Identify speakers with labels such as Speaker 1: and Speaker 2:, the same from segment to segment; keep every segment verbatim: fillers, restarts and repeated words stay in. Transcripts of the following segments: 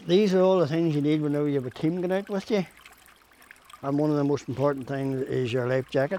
Speaker 1: These are all the things you need whenever you have a team going out with you. And one of the most important things is your life jacket.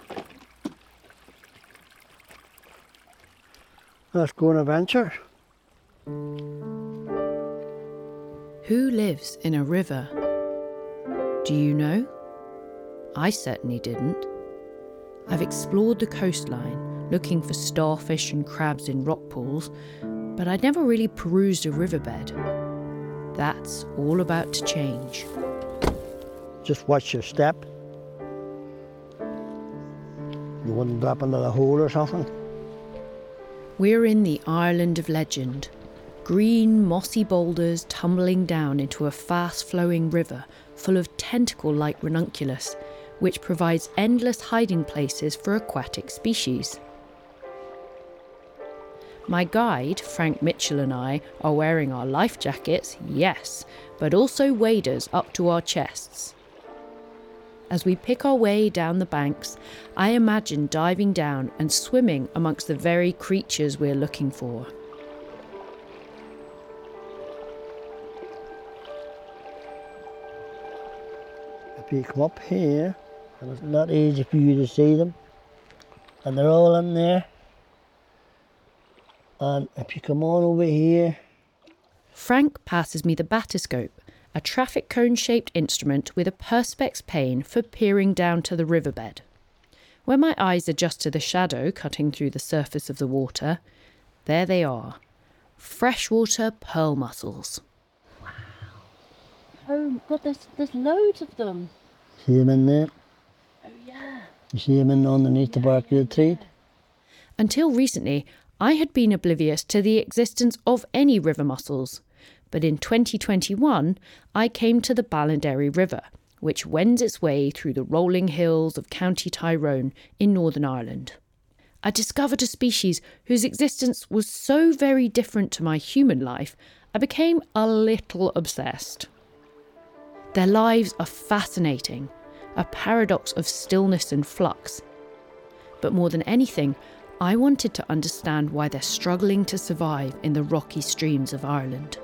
Speaker 1: Let's go on an adventure.
Speaker 2: Who lives in a river? Do you know? I certainly didn't. I've explored the coastline, looking for starfish and crabs in rock pools, but I'd never really perused a riverbed. That's all about to change.
Speaker 1: Just watch your step. You wouldn't drop into the hole or something.
Speaker 2: We're in the Ireland of legend. Green, mossy boulders tumbling down into a fast-flowing river full of tentacle-like ranunculus, which provides endless hiding places for aquatic species. My guide, Frank Mitchell, and I are wearing our life jackets, yes, but also waders up to our chests. As we pick our way down the banks, I imagine diving down and swimming amongst the very creatures we're looking for.
Speaker 1: If you come up here, and it's not easy for you to see them, and they're all in there. And if you come on over here...
Speaker 2: Frank passes me the batiscope, a traffic cone-shaped instrument with a perspex pane for peering down to the riverbed. When my eyes adjust to the shadow cutting through the surface of the water, there they are, freshwater pearl mussels.
Speaker 3: Wow. Oh God, there's, there's loads of them.
Speaker 1: See them in there?
Speaker 3: Oh yeah.
Speaker 1: You see them in underneath the bark of the tree?
Speaker 2: Until recently, I had been oblivious to the existence of any river mussels, but in twenty twenty-one I came to the Ballinderry River, which wends its way through the rolling hills of County Tyrone in Northern Ireland. I discovered a species whose existence was so very different to my human life, I became a little obsessed. Their lives are fascinating, a paradox of stillness and flux. But more than anything, I wanted to understand why they're struggling to survive in the rocky streams of Ireland.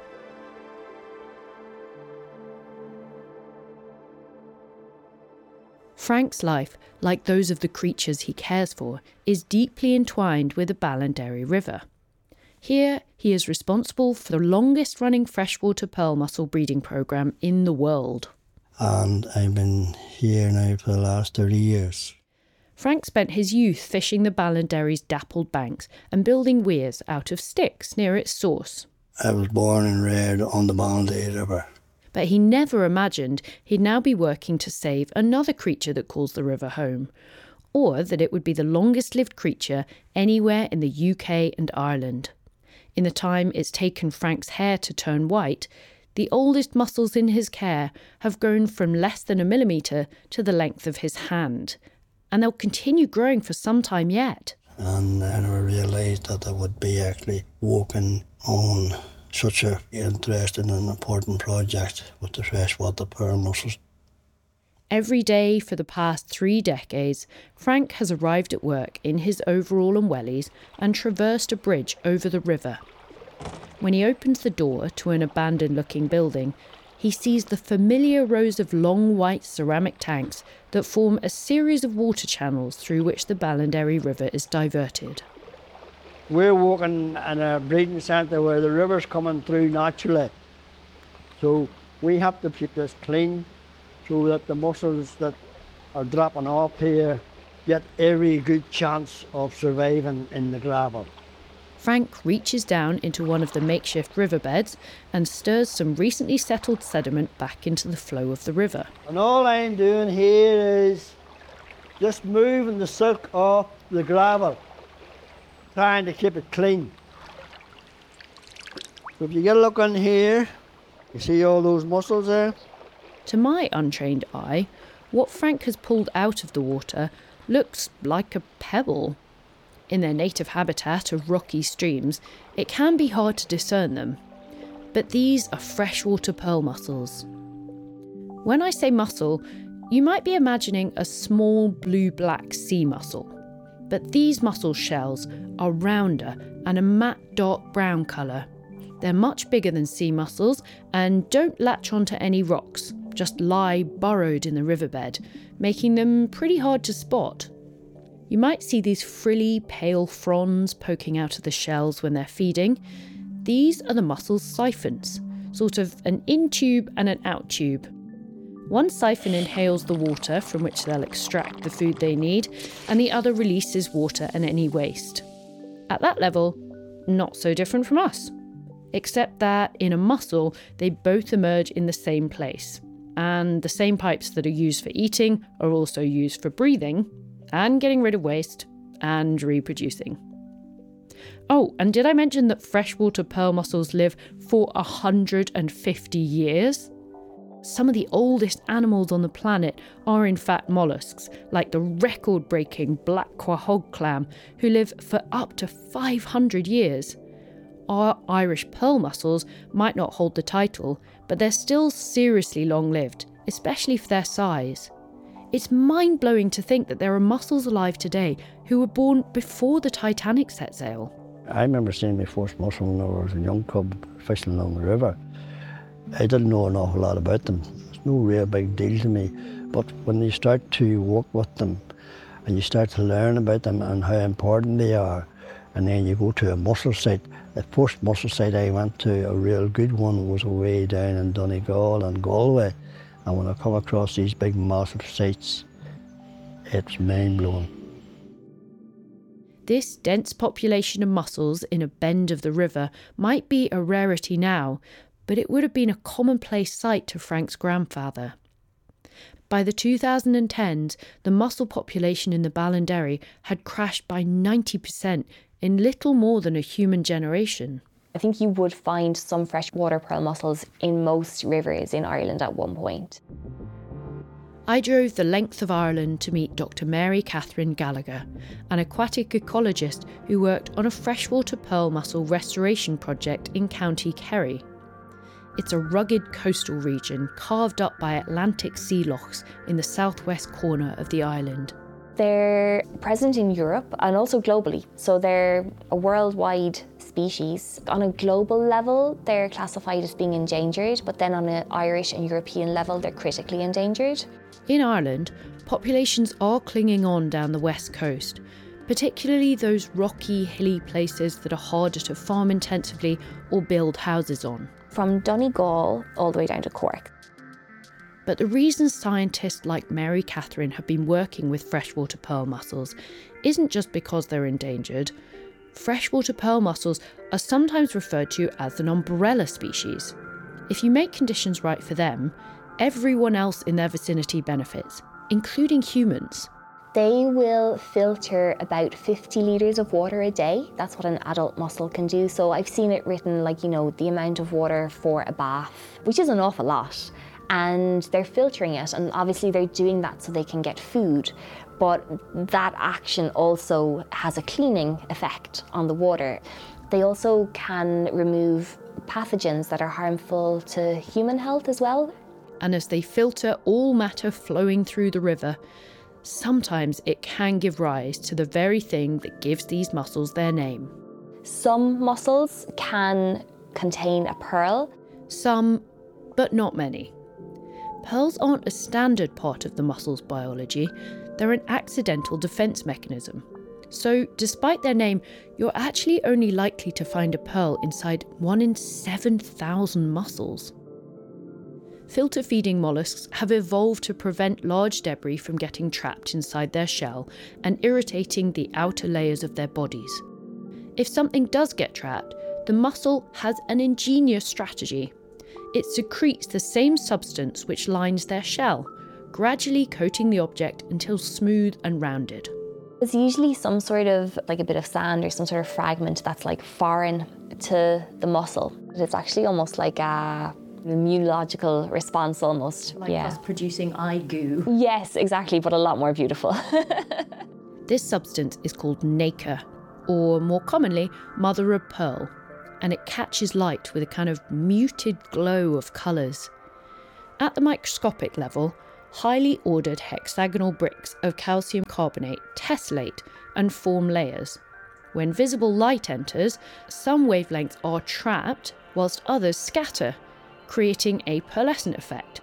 Speaker 2: Frank's life, like those of the creatures he cares for, is deeply entwined with the Ballinderry River. Here, he is responsible for the longest-running freshwater pearl mussel breeding programme in the world.
Speaker 1: And I've been here now for the last thirty years.
Speaker 2: Frank spent his youth fishing the Ballinderry's dappled banks and building weirs out of sticks near its source.
Speaker 1: I was born and reared on the Ballinderry River.
Speaker 2: But he never imagined he'd now be working to save another creature that calls the river home, or that it would be the longest-lived creature anywhere in the U K and Ireland. In the time it's taken Frank's hair to turn white, the oldest mussels in his care have grown from less than a millimetre to the length of his hand, and they'll continue growing for some time yet.
Speaker 1: And I never realised that I would be actually working on such an interesting and important project with the freshwater pearl mussels.
Speaker 2: Every day for the past three decades, Frank has arrived at work in his overall and wellies and traversed a bridge over the river. When he opens the door to an abandoned-looking building, he sees the familiar rows of long white ceramic tanks that form a series of water channels through which the Ballinderry River is diverted.
Speaker 1: We're walking in a breeding centre where the river's coming through naturally. So we have to keep this clean so that the mussels that are dropping off here get every good chance of surviving in the gravel.
Speaker 2: Frank reaches down into one of the makeshift riverbeds and stirs some recently settled sediment back into the flow of the river.
Speaker 1: And all I'm doing here is just moving the silk off the gravel, trying to keep it clean. So if you get a look in here, you see all those mussels there?
Speaker 2: To my untrained eye, what Frank has pulled out of the water looks like a pebble. In their native habitat of rocky streams, it can be hard to discern them. But these are freshwater pearl mussels. When I say mussel, you might be imagining a small blue-black sea mussel. But these mussel shells are rounder and a matte dark brown colour. They're much bigger than sea mussels and don't latch onto any rocks, just lie burrowed in the riverbed, making them pretty hard to spot. You might see these frilly, pale fronds poking out of the shells when they're feeding. These are the mussels' siphons, sort of an in-tube and an out-tube. One siphon inhales the water from which they'll extract the food they need, and the other releases water and any waste. At that level, not so different from us. Except that in a mussel, they both emerge in the same place. And the same pipes that are used for eating are also used for breathing, and getting rid of waste, and reproducing. Oh, and did I mention that freshwater pearl mussels live for one hundred fifty years? Some of the oldest animals on the planet are in fact molluscs, like the record-breaking black quahog clam, who live for up to five hundred years. Our Irish pearl mussels might not hold the title, but they're still seriously long-lived, especially for their size. It's mind-blowing to think that there are mussels alive today who were born before the Titanic set sail.
Speaker 1: I remember seeing my first mussel when I was a young cub fishing along the river. I didn't know an awful lot about them. It's no real big deal to me. But when you start to work with them and you start to learn about them and how important they are, and then you go to a mussel site. The first mussel site I went to, a real good one, was away down in Donegal and Galway. And when I come across these big massive sites, it's mind-blowing.
Speaker 2: This dense population of mussels in a bend of the river might be a rarity now, but it would have been a commonplace sight to Frank's grandfather. By the two thousand tens, the mussel population in the Ballinderry had crashed by ninety percent in little more than a human generation.
Speaker 4: I think you would find some freshwater pearl mussels in most rivers in Ireland at one point.
Speaker 2: I drove the length of Ireland to meet Doctor Mary Catherine Gallagher, an aquatic ecologist who worked on a freshwater pearl mussel restoration project in County Kerry. It's a rugged coastal region carved up by Atlantic sea lochs in the southwest corner of the island.
Speaker 4: They're present in Europe and also globally, so they're a worldwide species. On a global level, they're classified as being endangered, but then on an Irish and European level, they're critically endangered.
Speaker 2: In Ireland, populations are clinging on down the west coast, particularly those rocky, hilly places that are harder to farm intensively or build houses on.
Speaker 4: From Donegal all the way down to Cork.
Speaker 2: But the reason scientists like Mary Catherine have been working with freshwater pearl mussels isn't just because they're endangered. Freshwater pearl mussels are sometimes referred to as an umbrella species. If you make conditions right for them, everyone else in their vicinity benefits, including humans.
Speaker 4: They will filter about fifty litres of water a day. That's what an adult mussel can do. So I've seen it written like, you know, the amount of water for a bath, which is an awful lot. And they're filtering it, and obviously they're doing that so they can get food. But that action also has a cleaning effect on the water. They also can remove pathogens that are harmful to human health as well.
Speaker 2: And as they filter all matter flowing through the river, sometimes it can give rise to the very thing that gives these mussels their name.
Speaker 4: Some mussels can contain a pearl.
Speaker 2: Some, but not many. Pearls aren't a standard part of the mussel's biology, they're an accidental defence mechanism. So, despite their name, you're actually only likely to find a pearl inside one in seven thousand mussels. Filter-feeding molluscs have evolved to prevent large debris from getting trapped inside their shell and irritating the outer layers of their bodies. If something does get trapped, the mussel has an ingenious strategy. It secretes the same substance which lines their shell, gradually coating the object until smooth and rounded.
Speaker 4: It's usually some sort of, like a bit of sand or some sort of fragment that's like foreign to the mussel. It's actually almost like a immunological response almost.
Speaker 3: Like
Speaker 4: yeah.
Speaker 3: us producing eye goo.
Speaker 4: Yes, exactly, but a lot more beautiful.
Speaker 2: This substance is called nacre, or more commonly, mother of pearl, and it catches light with a kind of muted glow of colours. At the microscopic level, highly ordered hexagonal bricks of calcium carbonate tessellate and form layers. When visible light enters, some wavelengths are trapped whilst others scatter, creating a pearlescent effect.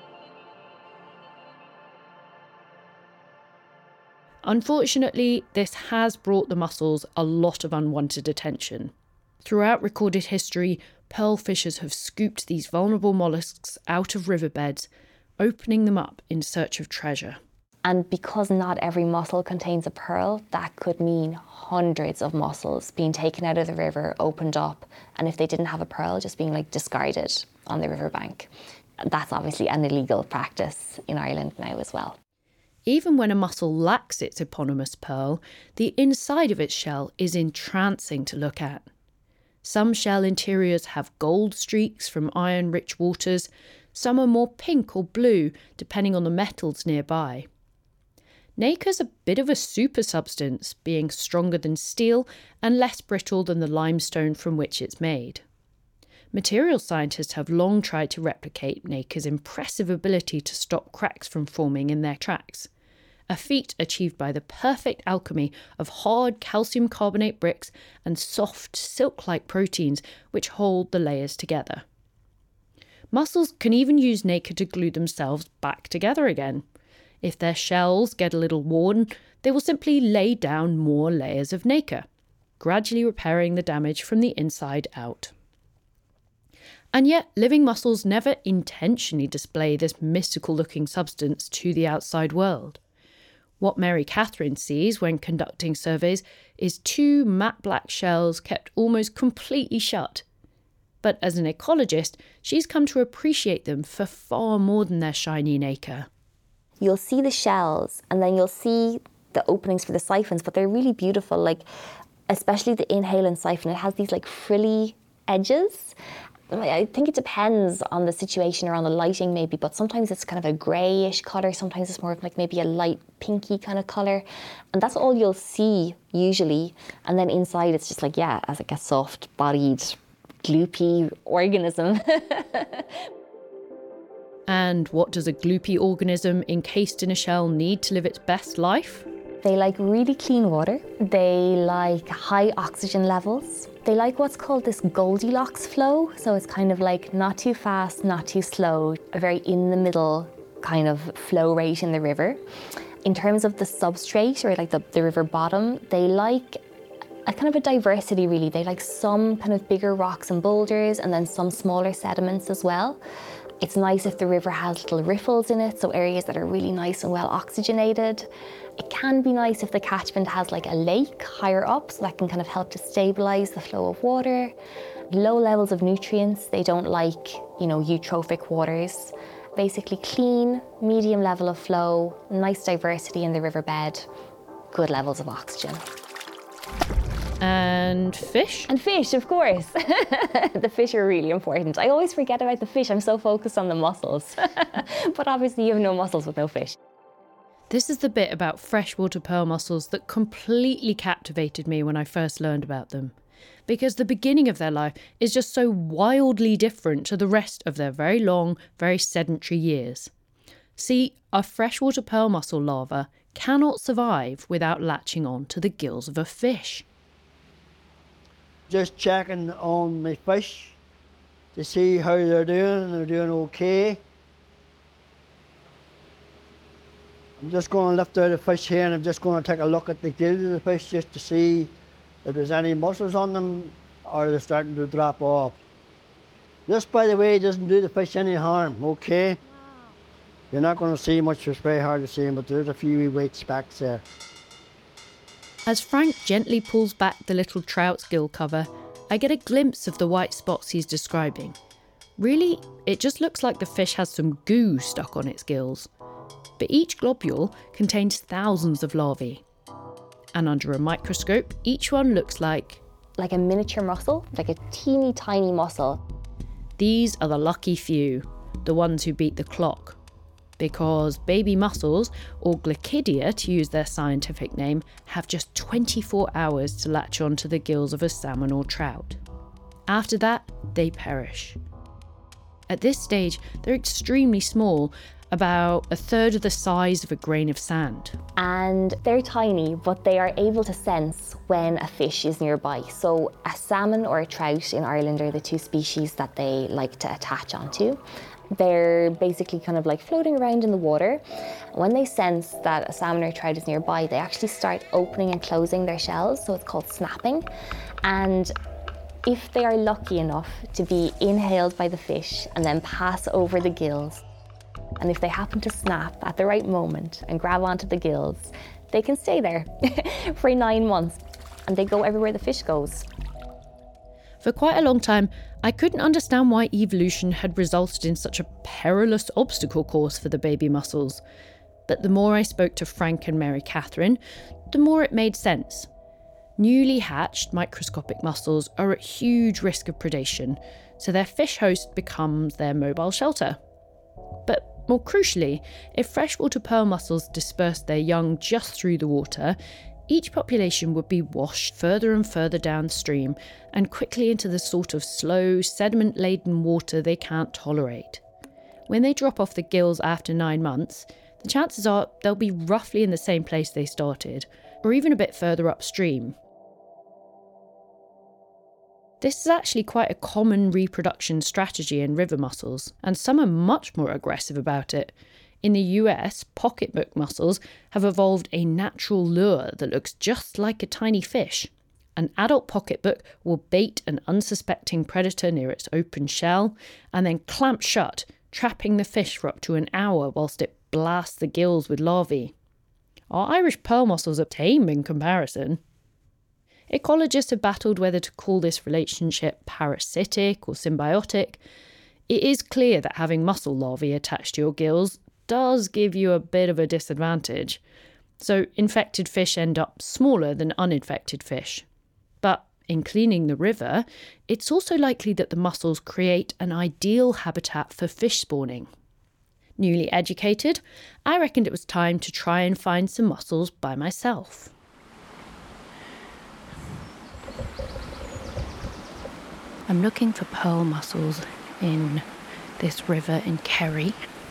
Speaker 2: Unfortunately, this has brought the mussels a lot of unwanted attention. Throughout recorded history, pearl fishers have scooped these vulnerable molluscs out of riverbeds, opening them up in search of treasure.
Speaker 4: And because not every mussel contains a pearl, that could mean hundreds of mussels being taken out of the river, opened up, and if they didn't have a pearl, just being like discarded on the riverbank. That's obviously an illegal practice in Ireland now as well.
Speaker 2: Even when a mussel lacks its eponymous pearl, the inside of its shell is entrancing to look at. Some shell interiors have gold streaks from iron-rich waters, some are more pink or blue, depending on the metals nearby. Nacre's a bit of a super substance, being stronger than steel and less brittle than the limestone from which it's made. Material scientists have long tried to replicate nacre's impressive ability to stop cracks from forming in their tracks, a feat achieved by the perfect alchemy of hard calcium carbonate bricks and soft, silk-like proteins which hold the layers together. Mussels can even use nacre to glue themselves back together again. If their shells get a little worn, they will simply lay down more layers of nacre, gradually repairing the damage from the inside out. And yet, living mussels never intentionally display this mystical-looking substance to the outside world. What Mary Catherine sees when conducting surveys is two matte black shells kept almost completely shut. But as an ecologist, she's come to appreciate them for far more than their shiny nacre.
Speaker 4: You'll see the shells and then you'll see the openings for the siphons, but they're really beautiful, like especially the inhalant siphon. It has these like frilly edges. I think it depends on the situation or on the lighting maybe, but sometimes it's kind of a greyish colour, sometimes it's more of like maybe a light pinky kind of colour, and that's all you'll see usually. And then inside it's just like, yeah, as like a soft-bodied, gloopy organism.
Speaker 2: And what does a gloopy organism encased in a shell need to live its best life?
Speaker 4: They like really clean water. They like high oxygen levels. They like what's called this Goldilocks flow. So it's kind of like not too fast, not too slow, a very in the middle kind of flow rate in the river. In terms of the substrate or like the, the river bottom, they like a kind of a diversity really. They like some kind of bigger rocks and boulders and then some smaller sediments as well. It's nice if the river has little riffles in it, so areas that are really nice and well oxygenated. It can be nice if the catchment has like a lake higher up, so that can kind of help to stabilise the flow of water. Low levels of nutrients, they don't like, you know, eutrophic waters. Basically clean, medium level of flow, nice diversity in the riverbed, good levels of oxygen.
Speaker 2: And fish?
Speaker 4: And fish, of course. The fish are really important. I always forget about the fish. I'm so focused on the mussels. But obviously you have no mussels with no fish.
Speaker 2: This is the bit about freshwater pearl mussels that completely captivated me when I first learned about them. Because the beginning of their life is just so wildly different to the rest of their very long, very sedentary years. See, a freshwater pearl mussel larva cannot survive without latching on to the gills of a fish.
Speaker 1: Just checking on my fish to see how they're doing. They're doing okay. I'm just going to lift out the fish here and I'm just going to take a look at the gills of the fish just to see if there's any mussels on them or they're starting to drop off. This, by the way, doesn't do the fish any harm, okay? Wow. You're not going to see much, it's very hard to see, but there's a few wee white specks there.
Speaker 2: As Frank gently pulls back the little trout's gill cover, I get a glimpse of the white spots he's describing. Really, it just looks like the fish has some goo stuck on its gills. But each globule contains thousands of larvae. And under a microscope, each one looks like...
Speaker 4: like a miniature mussel, like a teeny tiny mussel.
Speaker 2: These are the lucky few, the ones who beat the clock. Because baby mussels, or Glaucidia to use their scientific name, have just twenty-four hours to latch onto the gills of a salmon or trout. After that, they perish. At this stage, they're extremely small, about a third of the size of a grain of sand.
Speaker 4: And they're tiny, but they are able to sense when a fish is nearby. So a salmon or a trout in Ireland are the two species that they like to attach onto. They're basically kind of like floating around in the water. When they sense that a salmon or trout is nearby, they actually start opening and closing their shells, so it's called snapping. And if they are lucky enough to be inhaled by the fish and then pass over the gills, and if they happen to snap at the right moment and grab onto the gills, they can stay there for nine months and they go everywhere the fish goes.
Speaker 2: For quite a long time, I couldn't understand why evolution had resulted in such a perilous obstacle course for the baby mussels. But the more I spoke to Frank and Mary Catherine, the more it made sense. Newly hatched microscopic mussels are at huge risk of predation, so their fish host becomes their mobile shelter. But more crucially, if freshwater pearl mussels dispersed their young just through the water, each population would be washed further and further downstream and quickly into the sort of slow, sediment-laden water they can't tolerate. When they drop off the gills after nine months, the chances are they'll be roughly in the same place they started, or even a bit further upstream. This is actually quite a common reproduction strategy in river mussels, and some are much more aggressive about it. In the U S, pocketbook mussels have evolved a natural lure that looks just like a tiny fish. An adult pocketbook will bait an unsuspecting predator near its open shell and then clamp shut, trapping the fish for up to an hour whilst it blasts the gills with larvae. Our Irish pearl mussels are tame in comparison. Ecologists have battled whether to call this relationship parasitic or symbiotic. It is clear that having mussel larvae attached to your gills does give you a bit of a disadvantage. So infected fish end up smaller than uninfected fish. But in cleaning the river, it's also likely that the mussels create an ideal habitat for fish spawning. Newly educated, I reckoned it was time to try and find some mussels by myself. I'm looking for pearl mussels in this river in Kerry.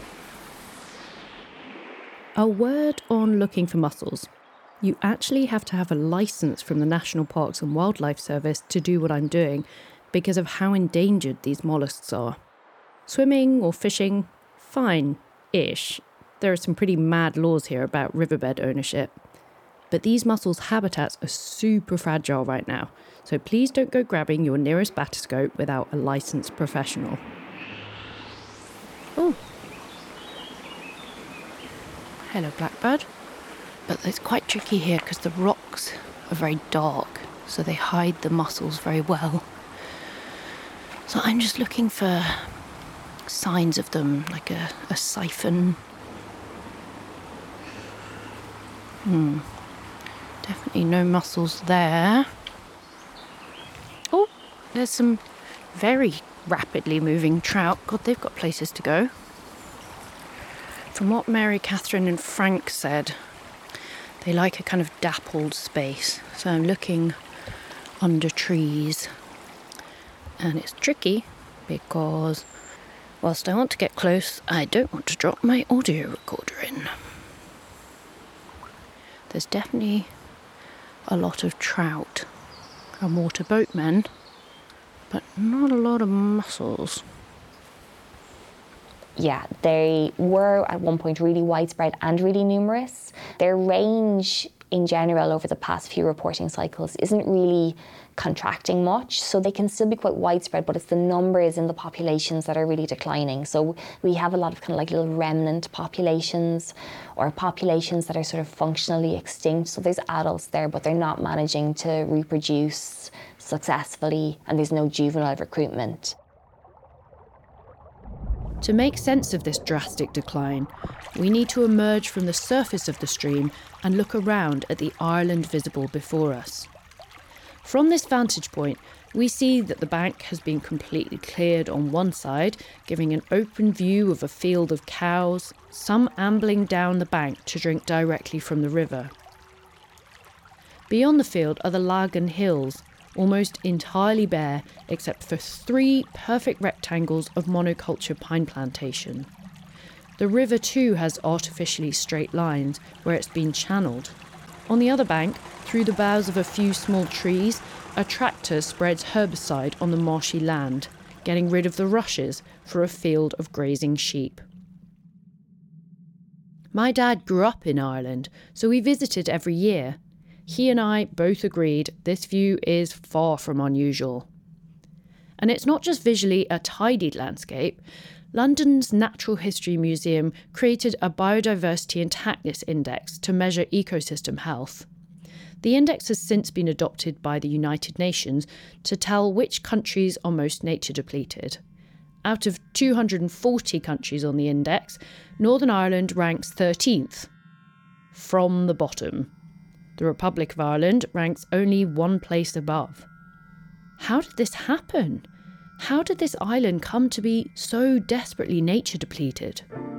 Speaker 2: A word on looking for mussels. You actually have to have a licence from the National Parks and Wildlife Service to do what I'm doing because of how endangered these mollusks are. Swimming or fishing, fine-ish. There are some pretty mad laws here about riverbed ownership. But these mussels' habitats are super fragile right now, so please don't go grabbing your nearest bathyscope without a licensed professional. Oh. Hello, blackbird. But it's quite tricky here because the rocks are very dark, so they hide the mussels very well. So I'm just looking for signs of them, like a, a siphon. Hmm. Definitely no mussels there. Oh, there's some very rapidly moving trout. God, they've got places to go. From what Mary Catherine and Frank said, they like a kind of dappled space. So I'm looking under trees. And it's tricky because whilst I want to get close, I don't want to drop my audio recorder in. There's definitely a lot of trout and water boatmen, but not a lot of mussels.
Speaker 4: Yeah, they were at one point really widespread and really numerous. Their range in general over the past few reporting cycles isn't really contracting much, so they can still be quite widespread, but it's the numbers in the populations that are really declining. So we have a lot of kind of like little remnant populations or populations that are sort of functionally extinct. So there's adults there, but they're not managing to reproduce successfully, and there's no juvenile recruitment.
Speaker 2: To make sense of this drastic decline, we need to emerge from the surface of the stream and look around at the Ireland visible before us. From this vantage point, we see that the bank has been completely cleared on one side, giving an open view of a field of cows, some ambling down the bank to drink directly from the river. Beyond the field are the Lagan Hills, almost entirely bare except for three perfect rectangles of monoculture pine plantation. The river too has artificially straight lines where it's been channelled. On the other bank, through the boughs of a few small trees, a tractor spreads herbicide on the marshy land, getting rid of the rushes for a field of grazing sheep. My dad grew up in Ireland, so we visited every year. He and I both agreed this view is far from unusual. And it's not just visually a tidied landscape. London's Natural History Museum created a Biodiversity Intactness Index to measure ecosystem health. The index has since been adopted by the United Nations to tell which countries are most nature depleted. Out of two hundred forty countries on the index, Northern Ireland ranks thirteenth, from the bottom. The Republic of Ireland ranks only one place above. How did this happen? How did this island come to be so desperately nature depleted?